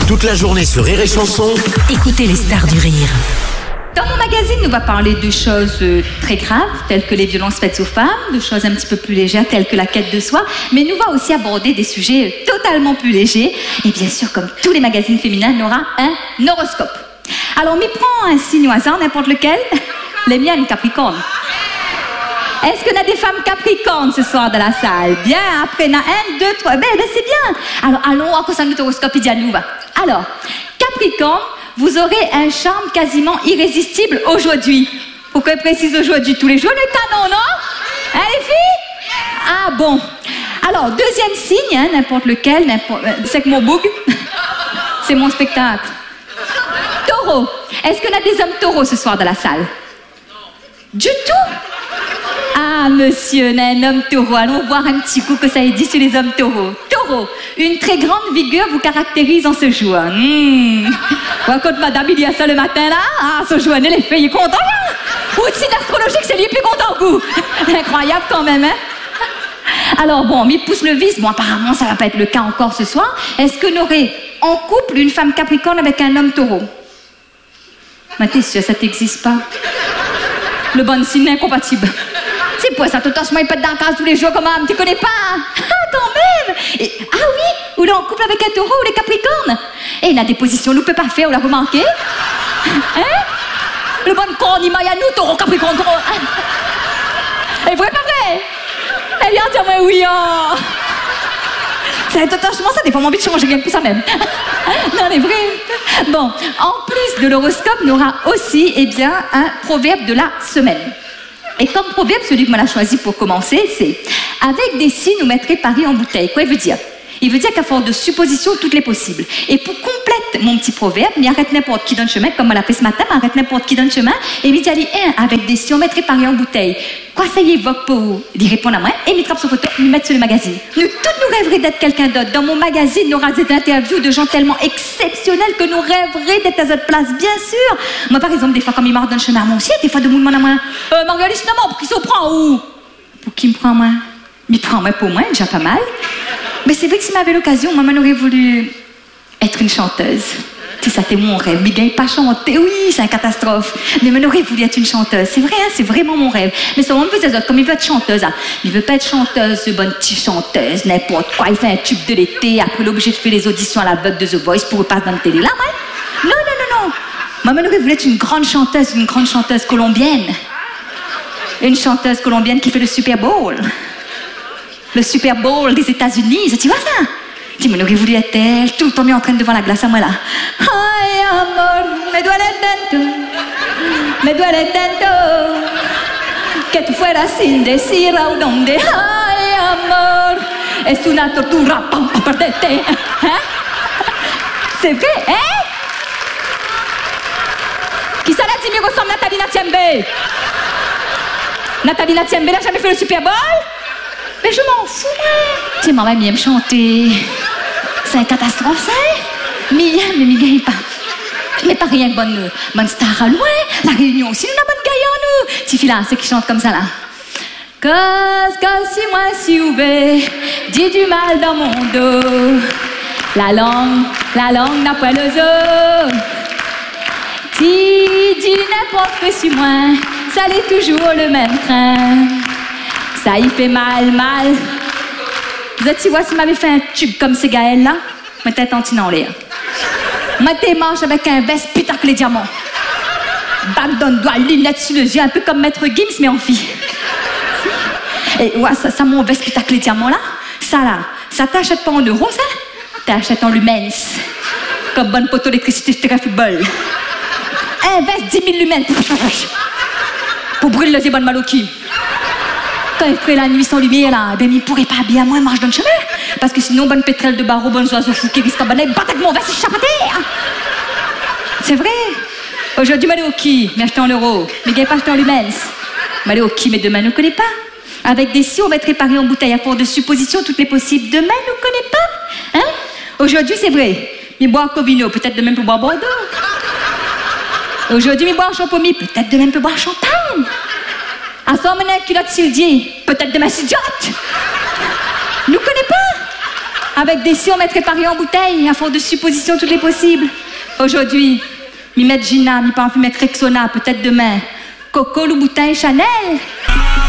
Toute la journée sur Rire et Chanson. Écoutez les stars du rire. Dans mon magazine, on va parler de choses très graves, telles que les violences faites aux femmes, de choses un petit peu plus légères, telles que la quête de soi, mais nous va aussi aborder des sujets totalement plus légers. Et bien sûr, comme tous les magazines féminins, on aura un horoscope. Alors, m'y prend un signe au hasard, n'importe lequel. Les miennes, Capricorne. Est-ce qu'on a des femmes Capricornes ce soir dans la salle? Bien, après, il y en a 1, 2, 3. Ben, c'est bien. Alors, allons, à cause de notre horoscope, il dit à nous. Alors, Capricorne, vous aurez un charme quasiment irrésistible aujourd'hui. Pourquoi je précise aujourd'hui? Tous les jours, le canon, non? Hein, les filles? Ah bon. Alors, deuxième signe, hein, n'importe lequel, c'est que mon boug, c'est mon spectacle. Taureau. Est-ce qu'on a des hommes taureaux ce soir dans la salle? Du tout? Ah, monsieur, on a un homme taureau. Allons voir un petit coup que ça est dit sur les hommes taureaux. Taureau, une très grande vigueur vous caractérise en ce jour. Raconte madame, il y a ça le matin là. Ah, ce jour, les filles, il est content. Outil astrologique, c'est lui plus content que vous. Incroyable quand même, hein? Alors bon, m'y pousse le vice. Bon, apparemment, ça va pas être le cas encore ce soir. Est-ce qu'on aurait en couple une femme Capricorne avec un homme taureau? Mais t'es sûr, ça t'existe pas? Le bon signe incompatible. C'est pour ça, tout le temps, je pète dans la case tous les jours, comment? Tu connais pas? Ah, quand même! Ah oui, ou là, en couple avec un taureau ou les capricornes. Et il a des positions, nous ne peut pas faire, on l'a remarqué? Hein? Le bon corps, il maille à nous, taureau, capricorne, taureau. Et vrai, pas vrai? Elle vient dire, mais oui, oh! C'est totalement ça, des fois, envie de changer, rien que plus ça même. Non, mais vrai. Bon, en plus de l'horoscope, on aura aussi, eh bien, un proverbe de la semaine. Et comme proverbe, celui que moi l'a choisi pour commencer, c'est « Avec des si, nous mettrait Paris en bouteille ». Quoi il veut dire? Il veut dire qu'à force de suppositions, toutes les possibles. Et pour complète mon petit proverbe, il arrête n'importe qui donne chemin, comme on l'a fait ce matin, il arrête n'importe qui donne chemin, et il dit allez, avec des si, on mettrait Paris en bouteille. Quoi ça y évoque pour vous? Il répond à moi, et il trappe son photo, il met sur le magazine. Nous, toutes nous rêverions d'être quelqu'un d'autre. Dans mon magazine, il y aura des interviews de gens tellement exceptionnels que nous rêverions d'être à cette place, bien sûr. Moi, par exemple, des fois, comme il me donne chemin à mon ciel, des fois, de mouvement à moi. Marguerite, finalement, pour qui s'en prend où? Pour qui me prend moi? Il prend moi pour moi, déjà pas mal. Mais c'est vrai que si m'avait l'occasion, moi, j'aurais voulu être une chanteuse. Tu sais, ça, c'était mon rêve. Mais il pas chanter, oui, c'est une catastrophe. Mais j'aurais voulu être une chanteuse. C'est vrai, hein, c'est vraiment mon rêve. Mais ça, on me fait ça, comme il veut être chanteuse. Hein. Il veut pas être chanteuse, ce bonne petite chanteuse, n'importe quoi. Il fait un tube de l'été, après il est obligé de faire les auditions à la veuve de The Voice pour repasser dans la télé. Là, ouais. Non, non, non, non. Moi, j'aurais voulu être une grande chanteuse colombienne. Une chanteuse colombienne qui fait le Super Bowl. Le Super Bowl des États-Unis, tu vois ça? Tu me l'aurais voulu être elle, tout le temps mis en train devant la glace à moi là. Ay, amor, me duele tanto, que tu fueras sin decir a dónde. Ay, amor, es una tortura para perderte. Hein? C'est vrai, hein? Qui ça l'a dit, me ressemble Nathalie Natiembe? Nathalie Natiembe n'a jamais fait le Super Bowl? Mais je m'en fous, moi. Tu sais, maman aime chanter. C'est une catastrophe, ça. Mais il gagne pas. Mais pas rien que bonne star à loin. La Réunion aussi, nous avons bonne gaillard, nous. Ces filles-là, ceux qui chantent comme ça, là. Cause si moi si ouvert, dis du mal dans mon dos. La langue n'a pas le zoo. Dis n'importe quoi sur moi, ça l'est toujours le même train. Ça y fait mal. Vous êtes, tu vois, si m'avait fait un tube comme ces Gaël-là, ma tête en tinant l'air. Ma tête marche avec un veste putacle les diamants. Bague d'un doigt, lunettes sur les yeux, un peu comme Maître Gims, mais en fille. Et ouais, ça mon veste putacle les diamants là, ça t'achète pas en euros, ça? T'achètes en lumens. Comme bonne poteau d'électricité sur terrain football. Un veste 10 000 lumens. Pour brûler les bonnes maloquis. Quand il ferait la nuit sans lumière, là, ben, il pourrait pas bien moi marche dans le chemin. Parce que sinon, bonne pétrole de barreau, bonnes oiseaux fous qui risquent à balayer, battre avec mon veste échappaté. C'est vrai. Aujourd'hui, m'allez au qui, mais acheter en euros. Mais gagne pas acheter en lumens. M'allez au qui, mais demain, ne connaît pas. Avec des si, on va être réparé en bouteille à force de suppositions, toutes les possibles. Demain, ne connaît pas. Hein? Aujourd'hui, c'est vrai. Mais boire Covino, peut-être demain, peut boire Bordeaux. Aujourd'hui, mais boire Champomy, peut-être demain, peut boire Champagne. À son moment, culotte Sildier, peut-être demain, c'est idiote. Nous connaît pas. Avec des si on mettrait Paris en bouteille, à fond de suppositions toutes les possibles. Aujourd'hui, m'y mettre Gina, m'y pas mettre Rexona, peut-être demain. Coco, le bouteille Chanel.